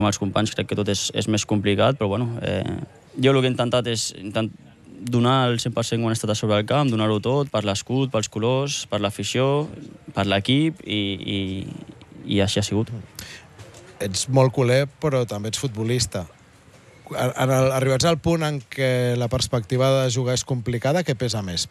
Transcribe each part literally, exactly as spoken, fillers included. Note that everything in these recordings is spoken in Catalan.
Amb els companys crec que tot és, és més complicat, però bueno, eh, jo el que he intentat és intent donar el cent per cent quan he estat a sobre el camp, donar-ho tot per l'escut, pels colors, per l'afició, per l'equip i, i, i així ha sigut. Ets molt culer, però també ets futbolista. En el, arribats al punt en què la perspectiva de jugar és complicada, què pesa més?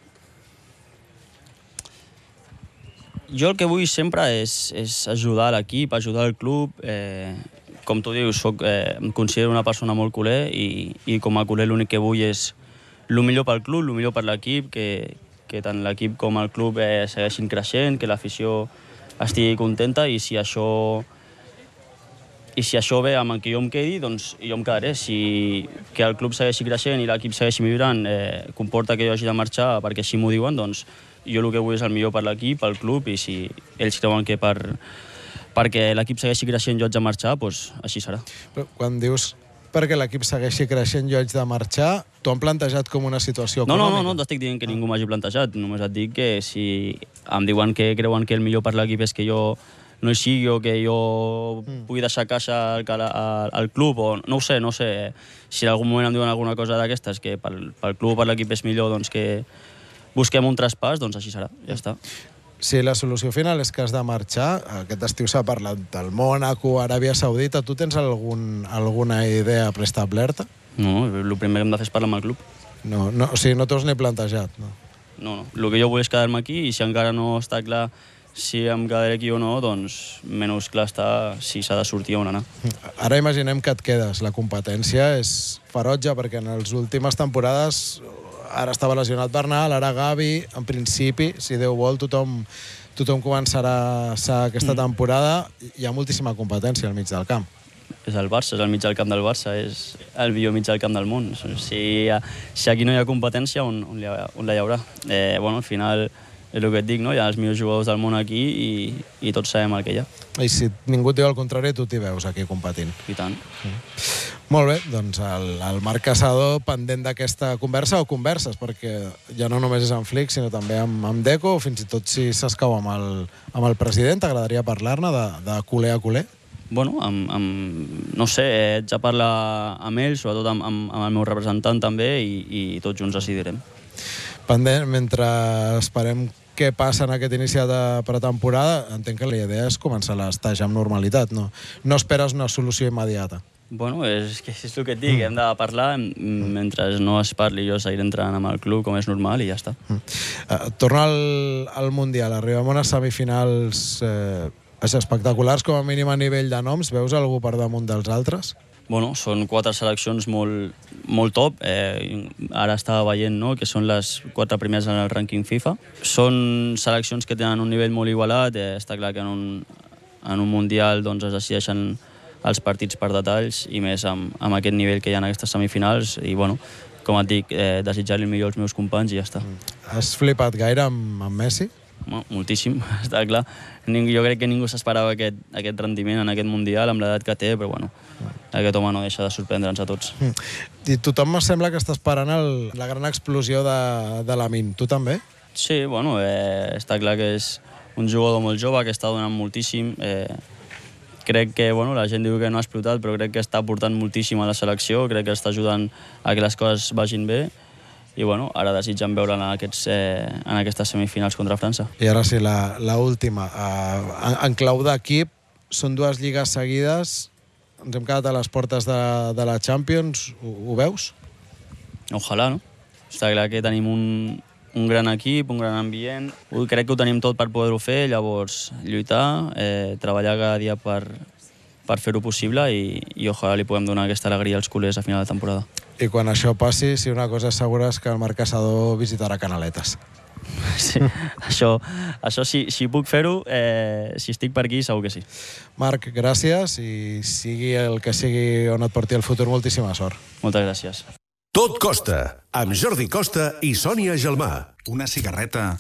Jo el que vull sempre és, és ajudar l'equip, ajudar el club. Eh, com tu dius, soc, eh, em considero una persona molt culer i, i com a culer l'únic que vull és el millor pel club, el millor per l'equip, que, que tant l'equip com el club eh, segueixin creixent, que l'afició estigui contenta i si això i si això ve amb el que jo em quedi, doncs jo em quedaré. Si que el club segueixi creixent i l'equip segueixi millorant eh, comporta que jo hagi de marxar perquè així m'ho diuen, doncs jo el que vull és el millor per l'equip, pel club, i si ells creuen que per, perquè l'equip segueixi creixent jo haig de marxar, doncs així serà. Però quan dius perquè l'equip segueixi creixent jo haig de marxar, t'ho han plantejat com una situació no, econòmica? No, no, no t'estic dient que ningú m'hagi plantejat, només et dic que si em diuen que creuen que el millor per l'equip és que jo no hi sigui o que jo mm. pugui deixar caixa al, al, al club, o no ho sé, no ho sé. Si en algun moment em diuen alguna cosa d'aquestes, que pel, pel club o per l'equip és millor doncs que busquem un traspàs, doncs així serà, ja està. Si la solució final és que has de marxar, aquest estiu s'ha parlat del Mònaco, Aràbia Saudita, tu tens algun, alguna idea preestablerta? No, el primer que hem de fer és parlar amb el club. No, no, o sigui, no t'ho has ni plantejat, no? No, no. El que jo vull és quedar-me aquí i si encara no està clar si em quedaré aquí o no, doncs menys clar està si s'ha de sortir o on anar. Ara imaginem que et quedes. La competència és ferotge perquè en les últimes temporades ara estava lesionat Bernal, ara Gavi, en principi, si Déu vol, tothom, tothom començarà a ser aquesta temporada. Hi ha moltíssima competència al mig del camp. És el Barça, és el mig del camp del Barça, és el millor mig del camp del món. Si, si aquí no hi ha competència, on, on, hi ha, on la hi haurà? Eh, bueno, al final és el que et dic, no? Hi ha els millors jugadors del món aquí i, i tots sabem el que hi ha. I si ningú et diu el contrari, tu t'hi veus aquí competint. I tant. Mm. Molt bé, doncs el, el Marc Caçador pendent d'aquesta conversa o converses, perquè ja no només és amb Flick, sinó també amb, amb Deco, o fins i tot si s'escau amb, el, amb el president, t'agradaria parlar-ne de, de culer a culer? Bueno, amb, amb, no sé, haig de parlar amb ell, sobretot amb, amb, amb el meu representant també, i, i tots junts decidirem. Pendent, mentre esperem què passa en aquest inici de pretemporada, entenc que la idea és començar l'estatge amb normalitat, no? No esperes una solució immediata. Bueno, és, que és el que et dic, mm. hem de parlar, mentre no es parli jo seguiré entrant amb el club com és normal i ja està. Mm. Uh, torna al, al Mundial, arribem a unes semifinals eh, espectaculars com a mínim a nivell de noms, veus algú per damunt dels altres? Bueno, són quatre seleccions molt, molt top. Eh, ara estava veient, no?, que són les quatre primeres en el rànquing FIFA. Són seleccions que tenen un nivell molt igualat. Eh, està clar que en un, en un Mundial doncs, es decideixen els partits per detalls i més amb, amb aquest nivell que hi ha en aquestes semifinals. I, bueno, com et dic, eh, desitjar-li el millor als meus companys i ja està. Has flipat gaire amb, amb Messi? Bueno, moltíssim, està clar. Ningú, jo crec que ningú s'esperava aquest, aquest rendiment en aquest Mundial amb l'edat que té, però bueno, aquest home no deixa de sorprendre'ns a tots. I tothom em sembla que està esperant el, la gran explosió de, de Lamine. Tu també? Sí, bueno, eh, està clar que és un jugador molt jove que està donant moltíssim. Eh, crec que, bueno, la gent diu que no ha explotat, però crec que està aportant moltíssim a la selecció, crec que està ajudant a que les coses vagin bé. I bueno, ara desitgem veure en, aquests, eh, en aquestes semifinals contra França. I ara sí, la, la última. Uh, en, en clau d'equip, són dues lligues seguides, ens hem quedat a les portes de, de la Champions, ho, ho veus? Ojalà, no? Està clar que tenim un, un gran equip, un gran ambient. Crec que ho tenim tot per poder-ho fer, llavors lluitar, eh, treballar cada dia per, per fer-ho possible i, i ojalà li puguem donar aquesta alegria als culers a final de temporada. I quan això passi, si una cosa és segura és que el Marc Caçador visitarà Canaletes. Sí, això, això si, si puc fer-ho, eh, si estic per aquí, segur que sí. Marc, gràcies i sigui el que sigui on et porti el futur, moltíssima sort. Moltes gràcies. Tot costa, amb Jordi Costa i Sònia Gelmà. Una cigarreta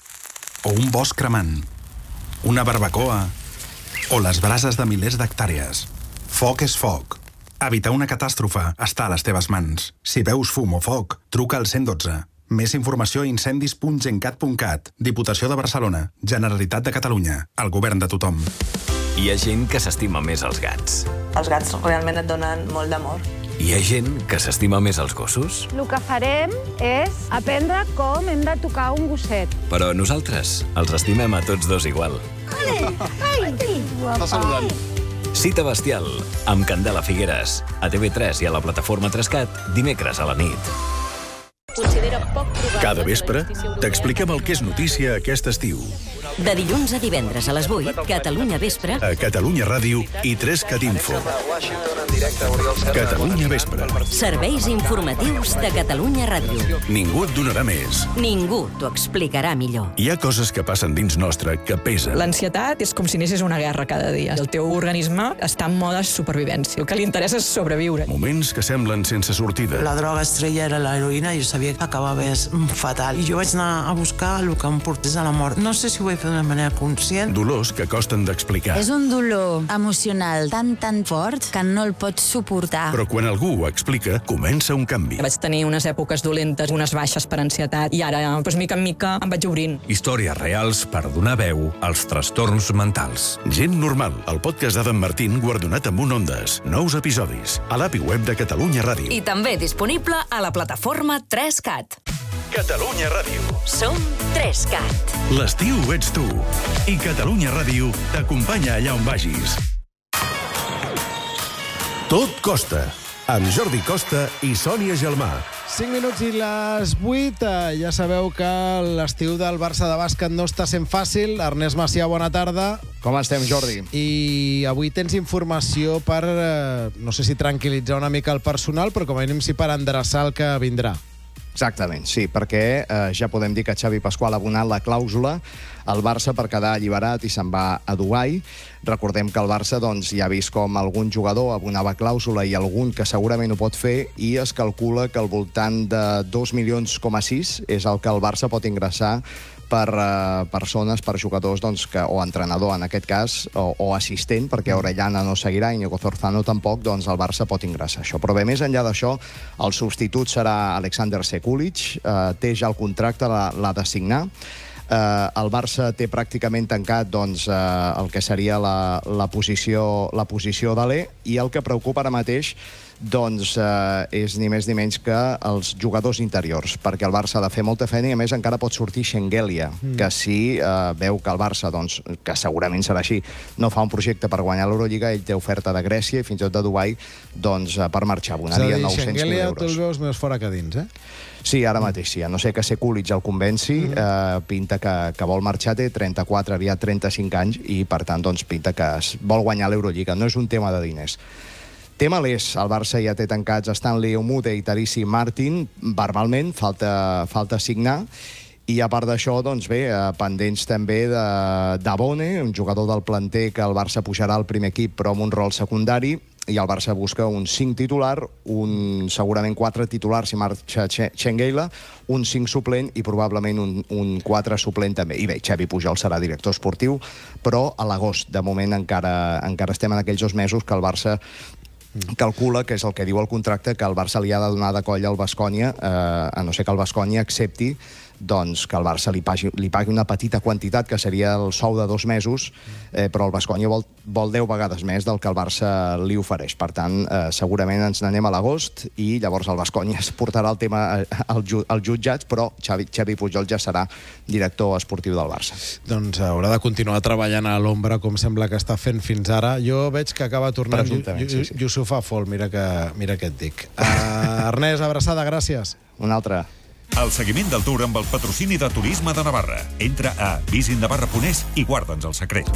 o un bosc cremant, una barbacoa o les brases de milers d'hectàrees. Foc és foc. Evitar una catàstrofe està a les teves mans. Si veus fum o foc, truca al cent dotze. Més informació a incendis punt gencat punt cat. Diputació de Barcelona. Generalitat de Catalunya. El govern de tothom. Hi ha gent que s'estima més els gats. Els gats realment et donen molt d'amor. Hi ha gent que s'estima més els gossos. El que farem és aprendre com hem de tocar un gosset. Però nosaltres els estimem a tots dos igual. Ai, ai, Està saludant. Cita bestial, amb Candela Figueres, a T V tres i a la plataforma Trescat, dimecres a la nit. Cada vespre t'expliquem el que és notícia aquest estiu. De dilluns a divendres a les vuit, Catalunya Vespre, A Catalunya Ràdio i Trescat Info. Catalunya Vespre. serveis informatius de Catalunya Ràdio. Ningú et donarà més. Ningú t'ho explicarà millor. Hi ha coses que passen dins nostre que pesen. L'ansietat és com si anessis a una guerra cada dia. El teu organisme està en mode supervivència. El que li interessa és sobreviure. Moments que semblen sense sortida. La droga estrella era l'heroïna i jo sabia que acabava fatal. I jo vaig anar a buscar el que em portés a la mort. No sé si ho vaig fer d'una manera conscient. Dolors que costen d'explicar. És un dolor emocional tan, tan fort que no el pots suportar. Però quan algú ho explica, comença un canvi. Vaig tenir unes èpoques dolentes, unes baixes per ansietat, i ara, doncs, mica en mica, em vaig obrint. Històries reals per donar veu als trastorns mentals. Gent normal, el podcast d'Adam Martín guardonat amb un Ondes. Nous episodis, a l'api web de Catalunya Ràdio. I també disponible a la plataforma Trescat. Catalunya Ràdio. Som Trescat. L'estiu ets tu. I Catalunya Ràdio t'acompanya allà on vagis. Tot costa, amb Jordi Costa i Sònia Gelmà. cinc minuts i les vuit. Eh, ja sabeu que l'estiu del Barça de bàsquet no està sent fàcil. Ernest Macià, bona tarda. Com estem, Jordi? I avui tens informació per, eh, no sé si tranquil·litzar una mica el personal, però com a mínim sí per endreçar el que vindrà. Exactament, sí, perquè eh, ja podem dir que Xavi Pasqual ha abonat la clàusula al Barça per quedar alliberat i se'n va a Dubai. Recordem que el Barça doncs, ja ha vist com algun jugador abonava clàusula i algun que segurament ho pot fer, i es calcula que al voltant de dos milions coma sis és el que el Barça pot ingressar per uh, persones, per jugadors doncs, que, o entrenador en aquest cas, o, o assistent, perquè Orellana no seguirà i Nico Zorzano tampoc, doncs el Barça pot ingressar això. Però bé, més enllà d'això, el substitut serà Alexander Sekulic, uh, té ja el contracte, l'ha de signar. Uh, el Barça té pràcticament tancat doncs, uh, el que seria la, la posició, la posició d'Alé, i el que preocupa ara mateix doncs eh, és ni més ni menys que els jugadors interiors, perquè el Barça ha de fer molta feina i a més encara pot sortir Schengelia, mm. que si eh, veu que el Barça, doncs, que segurament serà així, no fa un projecte per guanyar l'Eurolliga, ell té oferta de Grècia i fins i tot de Dubai, doncs eh, per marxar, abonaria nou-cents mil euros. Schengelia tu el veus més fora que dins, eh? Sí, ara mateix sí. A no ser que Sekulic el convenci, mm. eh, pinta que, que vol marxar, té trenta-quatre, aviat trenta-cinc anys, i per tant doncs, pinta que es vol guanyar l'Eurolliga. No és un tema de diners. Tema l'és, el Barça ja té tancats Stanley Omude i Tarissi Martin, verbalment, falta, falta signar, i a part d'això, doncs bé, eh, pendents també d'Abone, un jugador del planter que el Barça pujarà al primer equip però amb un rol secundari, i el Barça busca un cinc titular, un segurament quatre titulars si marxa Schengelia, un cinc suplent i probablement un, un quatre suplent també. I bé, Xavi Pujol serà director esportiu, però a l'agost, de moment encara, encara estem en aquells dos mesos que el Barça calcula, que és el que diu el contracte, que el Barça li ha de donar de coll al Baskonia, eh, a no ser que el Baskonia accepti doncs que el Barça li pagui, li pagui una petita quantitat, que seria el sou de dos mesos, eh, però el Baskonia vol, vol deu vegades més del que el Barça li ofereix. Per tant, eh, segurament ens n'anem a l'agost i llavors el Baskonia es portarà el tema al, ju, al jutjat, però Xavi, Xavi Pujol ja serà director esportiu del Barça. Doncs haurà de continuar treballant a l'ombra, com sembla que està fent fins ara. Jo veig que acaba tornant sí, sí. Yusuf Afol, mira que, mira què et dic. Uh, Ernest, abraçada, gràcies. Una altra. El seguiment del Tour amb el patrocini de Turisme de Navarra. Entra a visit navarra punt es i guarda'ns el secret.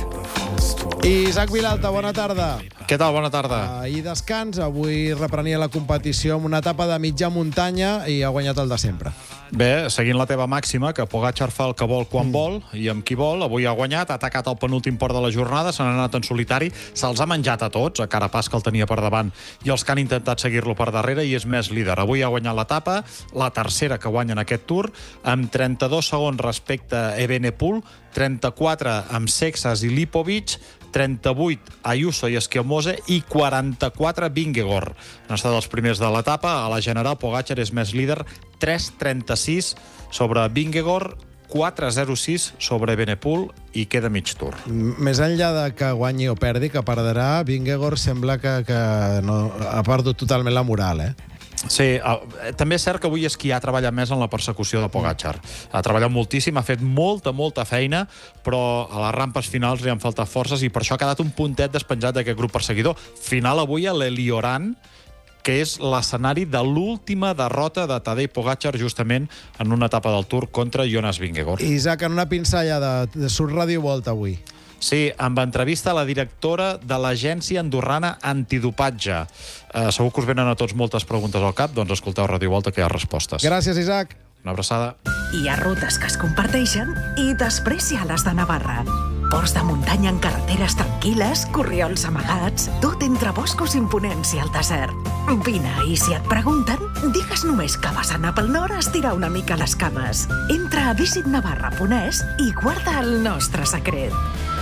Isaac Vilalta, bona tarda. Què tal? Bona tarda. Ahir descans, avui reprenia la competició amb una etapa de mitja muntanya i ha guanyat el de sempre. Bé, seguint la teva màxima, que Pogačar fa el que vol quan mm. vol i amb qui vol, avui ha guanyat, ha atacat el penúltim port de la jornada, se n'ha anat en solitari, se'ls ha menjat a tots, a Carapaz, que el tenia per davant, i els que han intentat seguir-lo per darrere, i és més líder. Avui ha guanyat l'etapa, la tercera que guanya en aquest Tour, amb trenta-dos segons respecte a Evenepoel, trenta-quatre amb Sexas i Lipovic, trenta-vuit Ayuso i Esquemose i quaranta-quatre Vingegaard. Han estat els primers de l'etapa. A la general, Pogačar és més líder, tres trenta-sis sobre Vingegaard, quatre a zero sis sobre Benepul i queda mig tour. Més enllà de que guanyi o perdi, que perdrà, Vingegaard sembla que, que no, ha perdut totalment la moral, eh? Sí, uh, també és cert que avui és qui ha treballat més en la persecució de Pogačar. Ha treballat moltíssim, ha fet molta, molta feina, però a les rampes finals li han faltat forces i per això ha quedat un puntet despenjat d'aquest grup perseguidor. Final avui a l'Elioran, que és l'escenari de l'última derrota de Tadej Pogačar justament en una etapa del Tour contra Jonas Vingegaard. Isaac, en una pinzellada, de surt Radio Volta avui. Sí, amb entrevista a la directora de l'agència andorrana antidopatge. Eh, segur que us venen a tots moltes preguntes al cap, doncs escolteu Radio Volta, que hi ha respostes. Gràcies, Isaac. Una abraçada. Hi ha rutes que es comparteixen i després hi ha les de Navarra. Ports de muntanya en carreteres tranquil·les, corriols amagats, tot entre boscos imponents i el desert. Vine, i si et pregunten, digues només que vas anar pel nord a estirar una mica les cames. Entra a visit navarra punt es i guarda el nostre secret.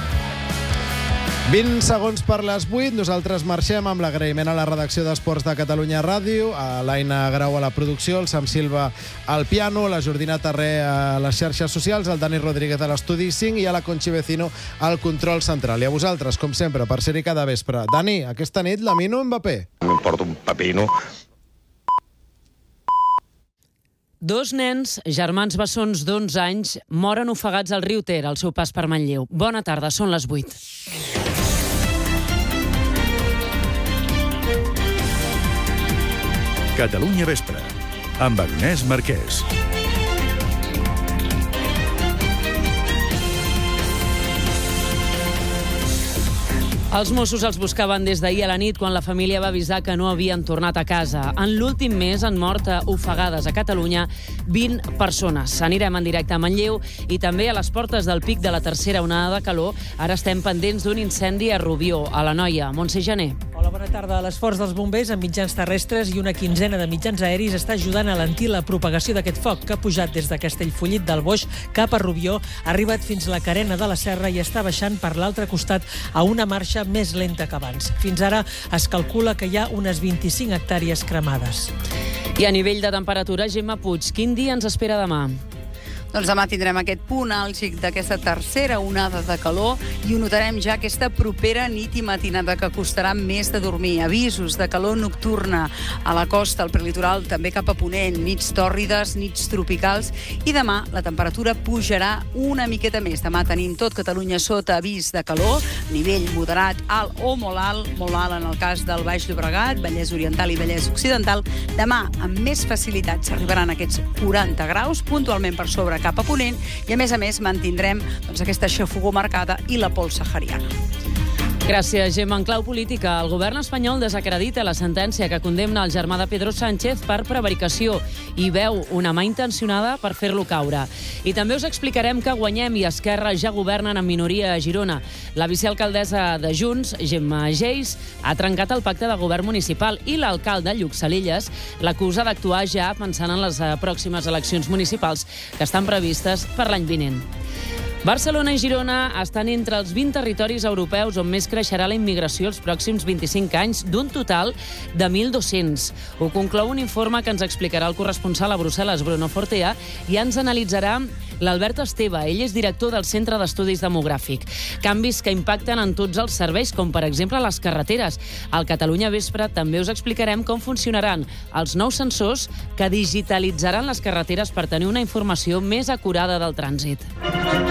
vint segons per les vuit. Nosaltres marxem amb l'agraïment a la redacció d'Esports de Catalunya Ràdio, a l'Aina Grau a la producció, el Sam Silva al piano, la Jordina Tarré a les xarxes socials, el Dani Rodríguez a l'estudi cinc i a la Conchi Vecino al control central. I a vosaltres, com sempre, per ser-hi cada vespre. Dani, aquesta nit Lamine o Mbappé? M'importa un pepino. Dos nens, germans bessons d'onze anys, moren ofegats al riu Ter al seu pas per Manlleu. Bona tarda, són les vuit. Catalunya Vespre, amb Agnès Marquès. Els Mossos els buscaven des d'ahir a la nit quan la família va avisar que no havien tornat a casa. En l'últim mes han mort ofegades a Catalunya vint persones. Anirem en directe a Manlleu i també a les portes del pic de la tercera onada de calor. Ara estem pendents d'un incendi a Rubió, a l'Anoia. Montse Jané. Hola, bona tarda. L'esforç dels bombers amb mitjans terrestres i una quinzena de mitjans aeris està ajudant a alentir la propagació d'aquest foc que ha pujat des de Castellfollit del Boix cap a Rubió, ha arribat fins a la carena de la Serra i està baixant per l'altre costat a una marxa més lenta que abans. Fins ara es calcula que hi ha unes vint-i-cinc hectàrees cremades. I a nivell de temperatura, Gemma Puig, quin dia ens espera demà? Doncs demà tindrem aquest punt àlgid d'aquesta tercera onada de calor i ho notarem ja aquesta propera nit i matinada que costarà més de dormir. Avisos de calor nocturna a la costa, al prelitoral, també cap a ponent, nits tòrrides, nits tropicals i demà la temperatura pujarà una miqueta més. Demà tenim tot Catalunya sota avís de calor, nivell moderat, alt o molt alt, molt alt en el cas del Baix Llobregat, Vallès Oriental i Vallès Occidental. Demà, amb més facilitats, arribaran aquests quaranta graus, puntualment per sobre cap a ponent, i a més a més mantindrem doncs, aquesta xafogor marcada i la pols sahariana. Gràcies, Gemma. En clau política, el govern espanyol desacredita la sentència que condemna el germà de Pedro Sánchez per prevaricació i veu una mà intencionada per fer-lo caure. I també us explicarem que Guanyem i Esquerra ja governen en minoria a Girona. La vicealcaldessa de Junts, Gemma Geis, ha trencat el pacte de govern municipal i l'alcalde, Lluc Salillas, l'acusa d'actuar ja pensant en les pròximes eleccions municipals que estan previstes per l'any vinent. Barcelona i Girona estan entre els vint territoris europeus on més creixerà la immigració els pròxims vint-i-cinc anys, d'un total de mil dos-cents. Ho conclou un informe que ens explicarà el corresponsal a Brussel·les, Bruno Fortea, i ens analitzarà l'Albert Esteve. Ell és director del Centre d'Estudis Demogràfic. Canvis que impacten en tots els serveis, com per exemple les carreteres. Al Catalunya Vespre també us explicarem com funcionaran els nous sensors que digitalitzaran les carreteres per tenir una informació més acurada del trànsit.